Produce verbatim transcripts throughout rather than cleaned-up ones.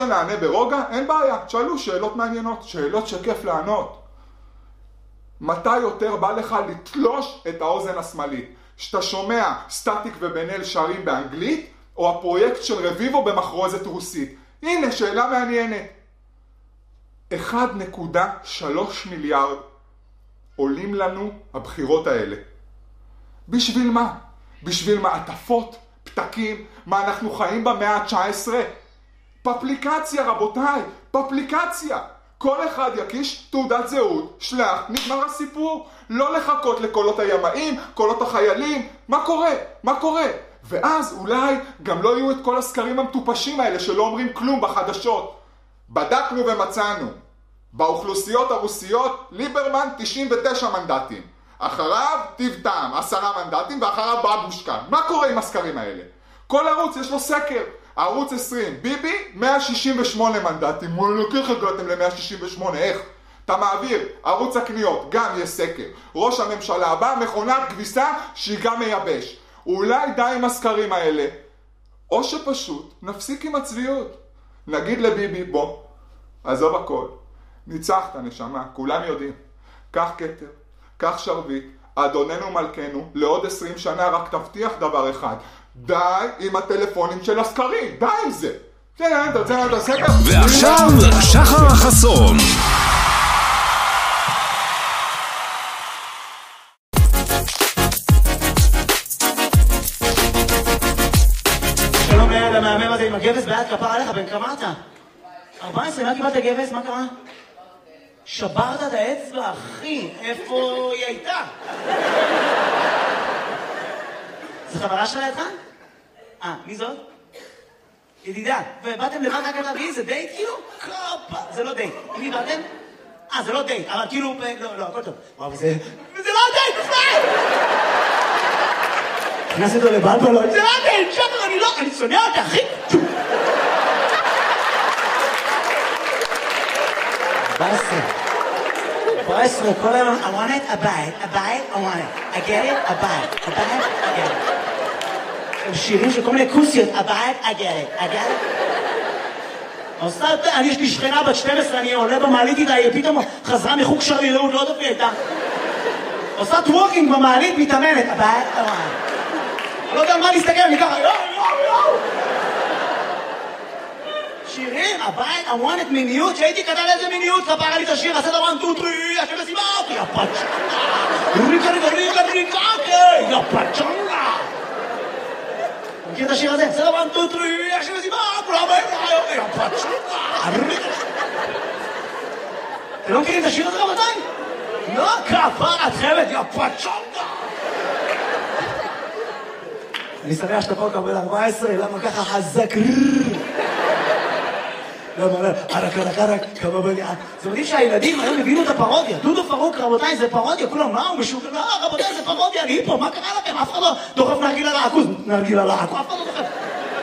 נענה ברוגע, אין בעיה, תשאלו שאלות מעניינות, שאלות שכיף לענות. מתי יותר בא לך לתלוש את האוזן השמאלית? שאתה שומע סטטיק ובן אל שרים באנגלית, או הפרויקט של רביבו במחרוזת רוסית? הנה, שאלה מעניינת. אחד נקודה שלוש מיליארד עולים לנו הבחירות האלה. בשביל מה? בשביל מעטפות, פתקים, מה אנחנו חיים במאה ה-תשע עשרה? פפליקציה רבותיי, פפליקציה. כל אחד יקיש תעודת זהות, שלח, נגמר הסיפור. לא לחכות לקולות הימאים, קולות החיילים. מה קורה? מה קורה? ואז אולי גם לא יהיו את כל הסקרים המטופשים האלה שלא אומרים כלום בחדשות. בדקנו ומצאנו. באוכלוסיות הרוסיות ליברמן תשעים ותשע מנדטים. אחריו טיב טעם עשרה מנדטים ואחריו בבושקה. מה קורה עם הסקרים האלה? כל ערוץ יש לו סקר. ערוץ עשרים, ביבי מאה שישים ושמונה מנדטים. וואלה, איך הגעתם ל-מאה שישים ושמונה? איך? אתה מעביר, ערוץ הקניות, גם יש סקר. ראש הממשלה הבא, מכונת כביסה שהיא גם מייבש. אולי די עם הסקרים האלה, או שפשוט נפסיק עם הצביעות. נגיד לביבי, בוא, עזוב הכל, ניצחת נשמה, כולם יודעים. קח כתר, קח שרביט, אדוננו מלכנו, לעוד עשרים שנה רק תבטיח דבר אחד. די עם הטלפונים של הסקרים, די עם זה. כן, אתה רוצה לדעת הסקר? ועכשיו, שחר חסון. שלום ליד המאמר הזה עם הגבס ביד, כפר עליך, בן כמה אתה? ארבע עשרה, מה קיבלת גבס? מה קרה? שברת את האצבע, אחי, איפה היא הייתה? זה חברה שלה לידך? אה, מי זאת? ידידה. ובאתם לבד רק להביא, זה דייט כאילו? קופה. זה לא דייט. עם מי באתם? אה, זה לא דייט, אבל כאילו... לא, לא, הכל טוב. וואו, זה... זה לא דייט בכלל! נכנס אותו לבלבלות. זה לא דייט, שחר, אני לא... אני שונא אותה, אחי! ארבע עשרה. ארבע עשרה, כל היום... I want it, I buy it, I buy it, I want it. I get it, I buy it, I buy it, I get it. שירים של כל מיני כוסיות, הבית, I get it, I get it. עושה, אני יש לי שכנה בת שתים עשרה, אני עולה במעלית איתה, היא פתאום חזרה מחוג שרי לאות, לא יודעת מי הייתה. עושה טוורקינג במעלית, מתאמנת, הבית, I want it. אני לא יודע על מה להסתכל, אני ככה, יואו, יואו, יואו. שירים, הבית, I want it, מיניות, שהייתי כתב איזה מיניות, כפרה לי את השיר, עשה דבר, טו, טרי, השם לסיבה, יא פצ'נגה, ריקה, ריקה, ריקה, ריקה, יא פצ'נגה. מכיר את השיר הזה? זה לא בנטו טרי, יש לי מסיבה, כולם באים לך, יא פצ'נגה. אתם לא מכירים את השיר הזה רבותיי? לא, כפרה, את חייבת, יא פצ'נגה. אני שמח שאתה פה קבל ארבע עשרה, למה ככה חזק? למה לא? ערק, ערק, ערק, כמה בליעד. זה מדהים שהילדים היום הבינו את הפרודיה. דודו פרוק, רבותיי, זה פרודיה. כולם, מה הוא משוגע? לא, רבותיי, זה פרודיה, אני פה, מה קרה לכם? אף אחד לא דוחף נרגילה לעכוז. נרגילה לעכוז, אף אחד לא דוחף.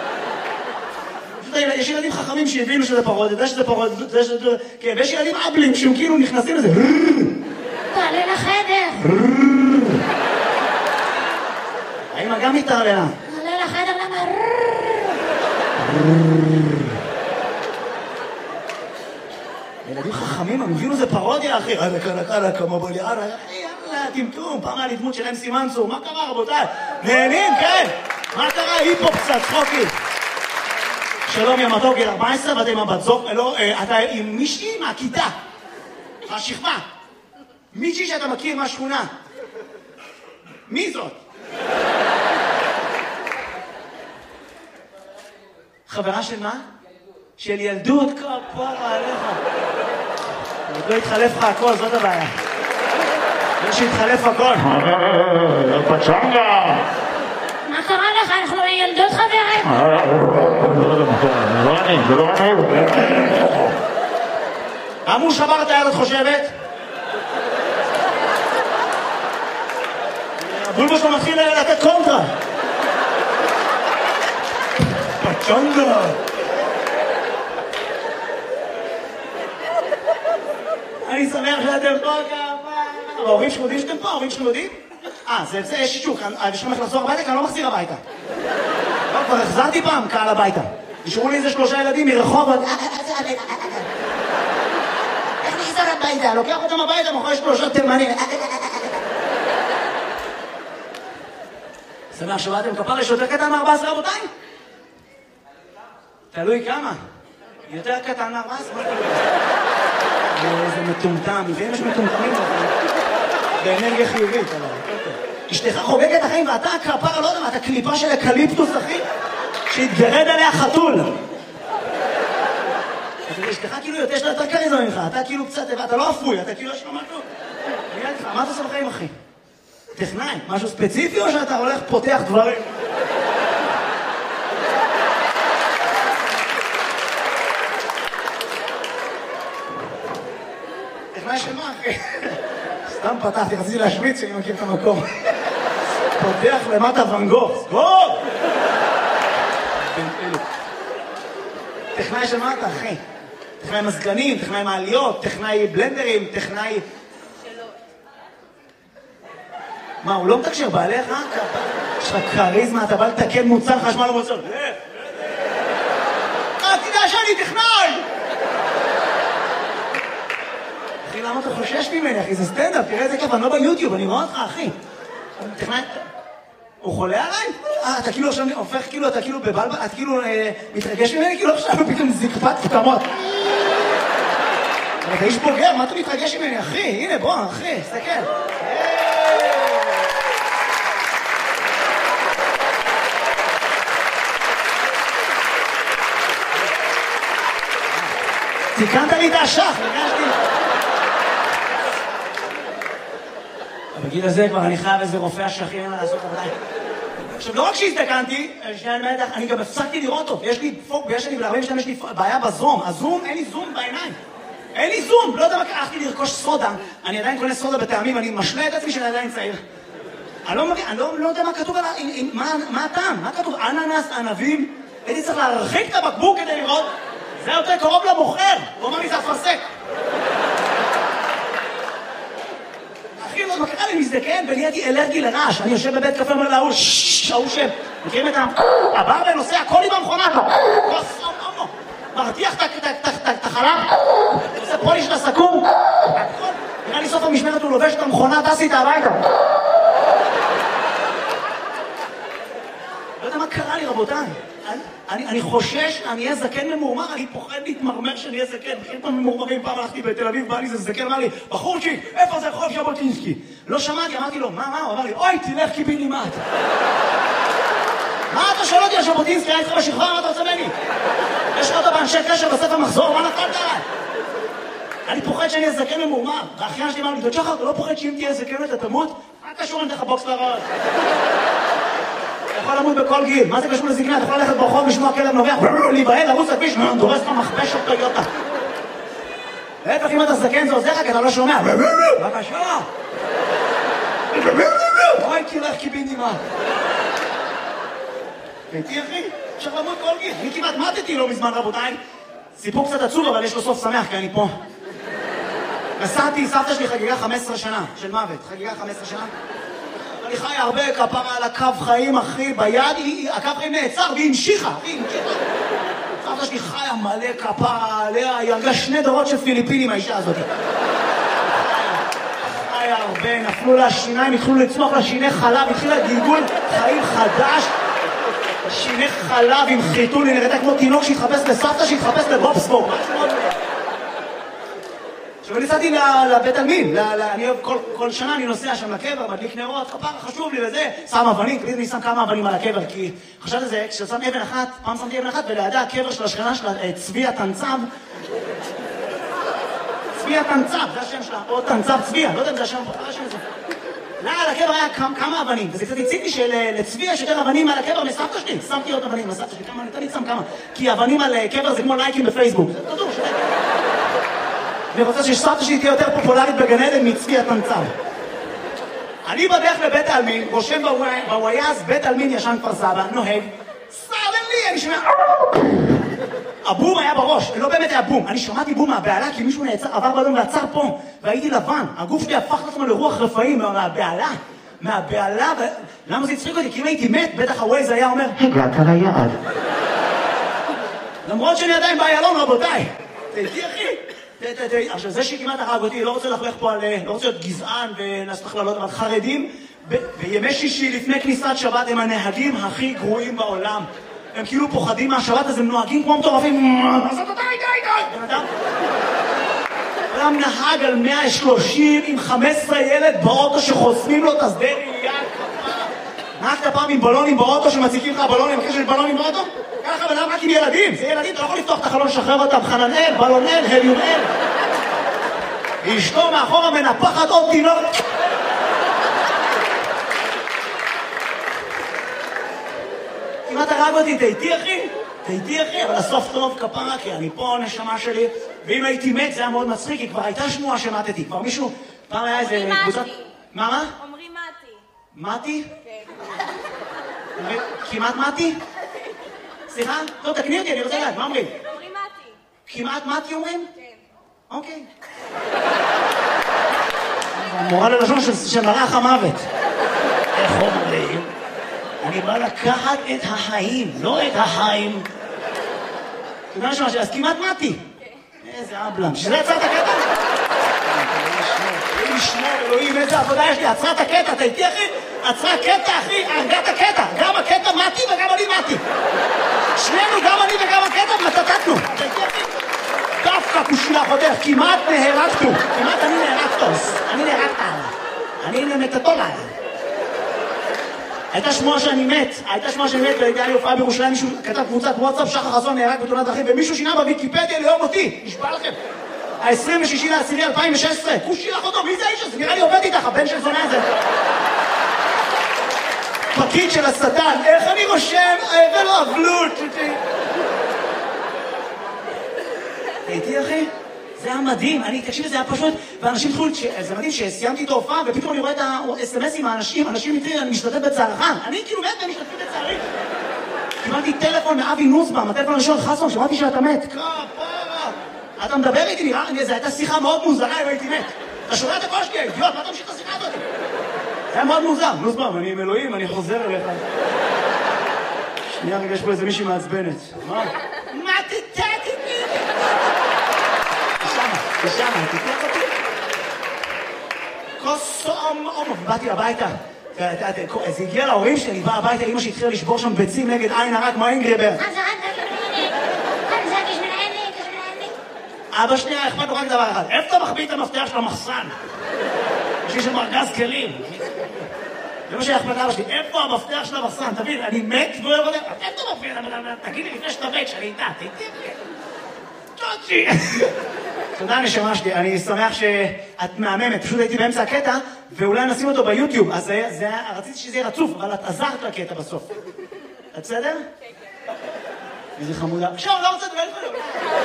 יש ילדים חכמים שהבינו שזה פרודיה, זה שזה פרודיה, זה שזה... כן, ויש ילדים אבלים שהם כאילו נכנסים לזה. תעלה לחדר. האמא גם מתערלה. תעלה לחדר, למה? ילדים חכמים, הם הבינו זה פרודיה, אחי. עלה, קלה, קלה, כמה בלי, עלה, יאללה, טמטום, פעם היה לי דמות שלהם סימנסור. מה קרה, רבותיי? נהנים, כן? מה קרה? היפופ קצת, צחוקי. שלום, יא מתוק, גיל ארבע עשרה, ואתה עם הבת זוג, לא, אתה עם מישהי מהכיתה, מהשכבה. מישהי שאתה מכיר מהשכונה. מי זאת? חברה של מה? של ילדות, כפרה עליך. עוד לא התחלף לך הכל, זאת הבעיה. לא שהתחלף הכל. פצ'נגה! מה קרה לך? אנחנו ילדות חברים. זה לא אני, זה לא אני. אמרו שבר את היד, את חושבת? הבולבוס לא מתחיל לתת קונטרה. פצ'נגה! אני שמח שאתם פה כמה... ההורים שלכם יודעים שאתם פה? ההורים שלכם יודעים? אה, זה יש שישוק, אני שלכם איך לחזור הביתה, כי אני לא מחזיר הביתה. לא, כבר החזרתי פעם קהל הביתה. נשארו לי איזה שלושה ילדים מרחוב, איך נחזר הביתה? לוקח אותם הביתה, מוכר שלושה תימנים. שמח שבאתם, כפר יש יותר קטן מ-ארבע עשרה רבותיים? תלוי כמה. יותר קטן מ-ארבע עשרה? איזה מטומטם, ואם יש מטומטמים באנרגיה חיובית. אשתך חוגגת החיים ואתה הכפר, לא יודע מה, אתה קליפה של אקליפטוס, אחי, שהתגרד עליה חתול. אשתך כאילו יותר שאתה יותר קריזמה ממך, אתה כאילו קצת, אתה לא אפוי, אתה כאילו יש לו משהו. מה אתה עושה בחיים, אחי? טכנאי, משהו ספציפי או שאתה הולך פותח דברים? טכנאי של מה, אחי? סתם פתחתי, רציתי להשוויץ שאני מכיר את המקום. פותח למטה ואן גוך. סגור! טכנאי של מה אתה, אחי? טכנאי מזגנים, טכנאי מעליות, טכנאי בלנדרים, טכנאי... מה, הוא לא מתקשר, בעליך? יש לך קריזמה, אתה בא לתקן מוצר חשמל ומוצר. אה, תדע שאני טכנאי! אחי, למה אתה חושש ממני, אחי? זה סטנדאפ, תראה איזה כיף, אני לא ביוטיוב, אני רואה אותך, אחי. טכנאי... הוא חולה עליי? אה, אתה כאילו עכשיו הופך, כאילו, אתה כאילו בבלבל, אתה כאילו מתרגש ממני, כאילו עכשיו פתאום זקפת פתמות. אבל אתה איש בוגר, מה אתה מתרגש ממני, אחי? הנה, בוא, אחי, סתכל. תיקנת לי את השח, הרגשתי. בגיל הזה כבר אני חייב איזה רופא השכים, אין מה לעשות עבודה. עכשיו, לא רק שהזדקנתי, אני גם הפסקתי לראות אותו. יש לי פוק, ויש לי בלערבים שלהם, יש לי בעיה בזום. הזום, אין לי זום בעיניים. אין לי זום, לא יודע מה, הלכתי לרכוש סודה. אני עדיין קונה סודה בטעמים, אני משלה את עצמי שאני עדיין צעיר. אני לא יודע מה כתוב עליו, מה הטעם? מה כתוב? אננס, ענבים? הייתי צריך להרחיק את הבקבוק כדי לראות. זה יותר קרוב למוכר. הוא אומר לי, זה אפרסק. אחי, לא, מה קרה לי מזדקן ונהייתי אלרגי לרעש. אני יושב בבית קפה, אומר להוא, ששש, ההוא שם. מכירים את ה... הברמן נוסע, הכל עם המכונה. מרתיח את החלב. עושה פוליש את הסכו"ם. נראה לי סוף המשמרת הוא לובש את המכונה, טס איתה הביתה. לא יודע מה קרה לי, רבותיי. אני חושש, אני אהיה זקן ממורמר, אני פוחד להתמרמר שאני אהיה זקן. בכיר פעם ממורמרים, פעם הלכתי בתל אביב, בא לי זה זקן, אמר לי, בחורצ'יק, איפה זה רחוב ז'בוטינסקי? לא שמעתי, אמרתי לו, מה, מה? הוא אמר לי, אוי, תלך קיבינימט. מה אתה שואל אותי על ז'בוטינסקי? היה איתך בשכבה, מה אתה רוצה ממני? יש לך אותו באנשי קשר בספר מחזור, מה נפלת עליי? אני פוחד שאני אהיה זקן ממורמר. והאחיין שלי אמר לי, דוד שחר, אתה לא פוחד שאם תהיה זקן אתה תמות? מה קשור אני דרך הבוקס לרעש? אתה יכול למות בכל גיל, מה זה קשור לזקנה? אתה יכול ללכת ברחוב, לשמוע כלב נובח, להיבהל, לרוץ לכביש, דורס לך מכבש או טויוטה. להפך, אם אתה זקן זה עוזר לך, כי אתה לא שומע. בבקשה. אוי, תלך קיבינימט. ביתי, אחי, אפשר למות כל גיל. אני כמעט מתתי לא מזמן, רבותיי. סיפור קצת עצוב, אבל יש לו סוף שמח, כי אני פה. נסעתי, סבתא שלי חגיגה חמש עשרה שנה של מוות. חגיגה חמש עשרה שנה. אני חי הרבה כפרה על הקו חיים, אחי, ביד, הקו חיים נעצר והיא המשיכה, היא המשיכה. סבתא שלי חיה מלא כפרה עליה, היא הרגה שני דורות של פיליפינים, האישה הזאת. חיה הרבה, נפלו לה שיניים, התחילו לצמוח לה שיני חלב, התחילה גלגול חיים חדש. שיני חלב עם חיתול, היא נראתה כמו תינוק שהתחפש לסבתא, שהתחפש לבובספורט. עכשיו, נסעתי לבית עלמין, אני אוהב, כל שנה אני נוסע שם לקבר, מדליק נרות, כפרה חשוב לי וזה, שם אבנים, תמיד אני שם כמה אבנים על הקבר, כי חשבתי על זה, כששם אבן אחת, פעם שמתי אבן אחת, ולידה הקבר של השכנה שלה, צבי התנצב, צבי התנצב, זה השם שלה, או תנצב צביה, לא יודע אם זה השם, זה השם הזה. לא, על הקבר היה כמה אבנים, וזה קצת הציתי שלצבי יש יותר אבנים על הקבר מסבתא שלי, שמתי עוד אבנים לסבתא שלי, כמה, אני שם כמה, כי אבנים על קבר זה כמו לייקים בפייסבוק, זה תדעו, שלי. אני רוצה שסבתא שלי תהיה יותר פופולרית בגן עדן מצבי התנצב. אני בדרך לבית העלמין, רושם בוויאז, בית העלמין ישן כפר סבא, נוהג, סלם לי, אני שומע... הבום היה בראש, לא באמת היה בום. אני שמעתי בום מהבעלה, כי מישהו עבר באדום ועצר פה, והייתי לבן. הגוף שלי הפך לעצמו לרוח רפאים מהבעלה. מהבעלה, ו... למה זה הצחיק אותי? כי אם הייתי מת, בטח הווייז היה אומר, הגעת ליעד. למרות שאני עדיין באיילון, רבותיי. תהייתי, אחי. עכשיו, זה שכמעט הרג אותי, לא רוצה לחלך פה על... לא רוצה להיות גזען ולעשות הכללות, אבל חרדים, בימי שישי לפני כניסת שבת הם הנהגים הכי גרועים בעולם. הם כאילו פוחדים מהשבת, אז הם נוהגים כמו מטורפים. אדם נהג על מאה ושלושים עם חמש עשרה ילד באוטו שחוסמים לו את השדה ראייה. נהגת פעם עם בלונים באוטו שמציקים לך בלונים, אחרי שיש בלונים באוטו? ככה בלם רק עם ילדים, זה ילדים, אתה לא יכול לפתוח את החלון, שחרר אותם, חננאל, בלונאל, הליונאל. אשתו מאחורה מנפחת עוד תינוק. כמעט הרג אותי, תהייתי אחי? תהייתי אחי, אבל הסוף טוב כפרה, כי אני פה נשמה שלי, ואם הייתי מת זה היה מאוד מצחיק, כי כבר הייתה שמועה שמתתי, כבר מישהו, פעם היה איזה קבוצת... מה מה? אומרים מתי. מתי? כן. כמעט מתי? סליחה? לא, תקני אותי, אני רוצה לדעת, מה אומרים? אומרים מתי. כמעט מתי אומרים? כן. אוקיי. מורה ללשון של מלאך המוות. איך אומרים? אני בא לקחת את החיים, לא את החיים. אתה יודע משהו, אז כמעט מתי. איזה אבלם. שזה יצא את הקטע? אלוהים ישמור, אלוהים, איזה עבודה יש לי. עצרה את הקטע, אתה איתי אחי? עצרה קטע אחי, הרגע את הקטע. גם הקטע מתי וגם אני מתי. שנינו, גם אני וגם הקטע, מטטטנו. אתה איתי אחי? דווקא כושילה חותך, כמעט נהרגתו. כמעט אני נהרגתוס. אני נהרגת. אני נמטטולה. הייתה שמועה שאני מת, הייתה שמועה שאני מת, והייתה לי הופעה בירושלים, מישהו כתב קבוצת וואטסאפ, שחר חסון נהרג בתאונת דרכים, ומישהו שינה בוויקיפדיה ליום אותי, נשבע לכם. ה-עשרים ושישי לעשירי אלפיים ושש עשרה, כושי לך אותו, מי זה האיש הזה? נראה לי עובד איתך, הבן של זונה הזה. פקיד של השטן, איך אני רושם? ולא אבלות. הייתי אחי? זה היה מדהים, אני, תקשיב, זה היה פשוט, ואנשים התחילו, זה מדהים שסיימתי את ההופעה, ופתאום אני רואה את ה-אס-אם-אסים מהאנשים, אנשים מתחילים, אני משתתף בצערך, אני כאילו מת והם משתתפים בצערי. קיבלתי טלפון מאבי נוסבאום, הטלפון הראשון, חסון, שמעתי שאתה מת. כפרה, אתה מדבר איתי, נראה, זו הייתה שיחה מאוד מוזרה אם הייתי מת. אתה שומע את הקול שלי, אידיוט, מה אתה ממשיך את השיחה הזאת? זה היה מאוד מוזר, נוסבאום, אני עם אלוהים, אני חוזר אליך. שנייה רגע, יש פה איזה מישהי מעצבנת. מה? מה תתתי? ושמה, תתלך אותי. כוס עום, באתי הביתה. זה הגיע להורים שלי, אני בא הביתה, אמא שהתחילה לשבור שם ביצים נגד עין הרק, מה אינגריבר? אבא שנייה, אכפת לו רק דבר אחד. איפה אתה מחביא את המפתח של המחסן? יש שם ארגז כלים. זה מה שאכפת לאבא שלי. איפה המפתח של המחסן? תבין, אני מת והוא יבוא... איפה אתה מפתח? תגיד לי לפני שאתה מת, שאני איתה. תהייתי לי. צ'וצ'י. תודה נשמה שלי, אני שמח שאת מהממת, פשוט הייתי באמצע הקטע, ואולי נשים אותו ביוטיוב, אז רציתי שזה יהיה רצוף, אבל את עזרת לקטע בסוף. את בסדר? איזה חמודה. עכשיו, לא רוצה לדבר איתך.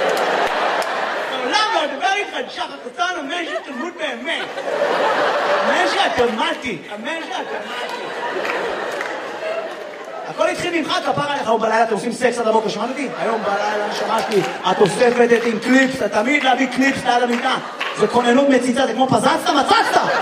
לעולם לא לדבר איתך, שחר חסון, אמן שתלמוד באמת. אמן שאתה מתי, אמן שאתה מתי. הכל התחיל ממך, כפר עליך, היום בלילה אתם עושים סקס עד הבוקר, שמעת אותי? היום בלילה שמעתי, את אוספת את עם קליפס, אתה תמיד להביא קליפס ליד המיטה. זה כוננות מציצה, זה כמו פזצת, מצצת!